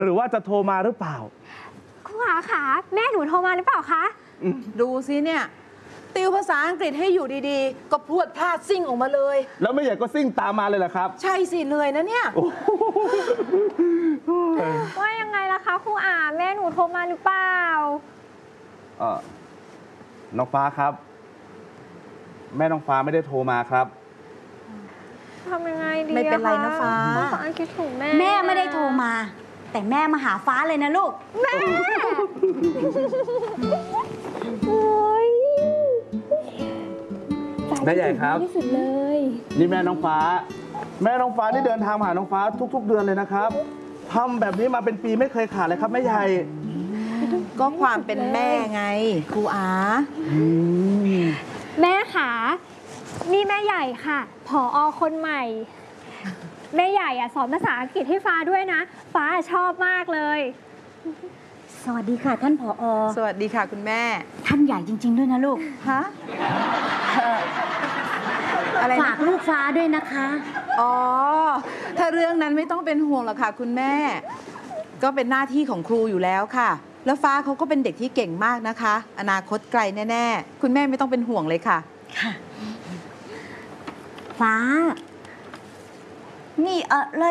หรือว่าจะโทรมาหรือเปล่าครูอาค่ะแม่หนูโทรมาหรือเปล่าคะดูสิเนี่ยติวภาษาอังกฤษให้อยู่ดีๆก็พรวดพลาดซิ่งออกมาเลยแล้วไม่ใหญ่ก็ซิ่งตามมาเลยเหรอครับใช่สิเหนื่อยนะเนี่ยว่ายังไงล่ะคะครูอาแม่หนูโทรมาหรือเปล่าน้องฟ้าครับแม่น้องฟ้าไม่ได้โทรมาครับทำยังไงดีไม่เป็นไรนะฟ้าฟ้าคิดถึงแม่แม่ไม่ได้โทรมาแต่แม่มาหาฟ้าเลยนะลูกแม่แม่ใหญ่ครับที่สุดเลยนี่แม่น้องฟ้านี่เดินทางมาหาน้องฟ้าทุกๆเดือนเลยนะครับทำแบบนี้มาเป็นปีไม่เคยขาดเลยครับแม่ใหญ่ก็ความเป็นแม่ไงครูอาแม่ขานี่แม่ใหญ่ค่ะผอ.คนใหม่แม่ใหญ่สอนภาษาอังกฤษให้ฟ้าด้วยนะฟ้าชอบมากเลยสวัสดีค่ะท่านผอ. สวัสดีค่ะคุณแม่ท่านใหญ่จริงๆด้วยนะลูกฮะอะไรฝากลูกฟ้าด้วยนะคะอ๋อถ้าเรื่องนั้นไม่ต้องเป็นห่วงหรอกค่ะคุณแม่ก็เป็นหน้าที่ของครูอยู่แล้วค่ะแล้วฟ้าเขาก็เป็นเด็กที่เก่งมากนะคะอนาคตไกลแน่ๆคุณแม่ไม่ต้องเป็นห่วงเลยค่ะค่ะฟ้านี่อะไร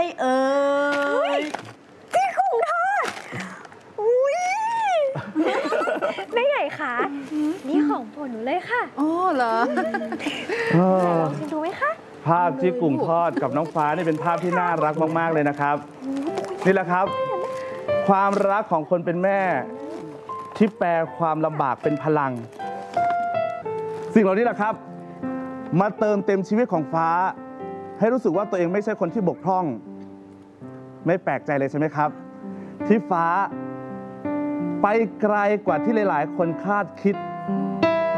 ที่กุ้งทอดอุ้ยแม่ใหญ่ค่ะนี่ของโปรดหนูเลยค่ะอ๋อเหรอลองชิมดูไหมคะภาพที่กุ้งทอดกับน้องฟ้านี่เป็นภาพที่น่ารักมากๆเลยนะครับนี่แหละครับความรักของคนเป็นแม่ที่แปลความลำบากเป็นพลังสิ่งเหล่านี้แหละครับมาเติมเต็มชีวิตของฟ้าให้รู้สึกว่าตัวเองไม่ใช่คนที่บกพร่องไม่แปลกใจเลยใช่ไหมครับที่ฟ้าไปไกลกว่าที่หลายๆคนคาดคิด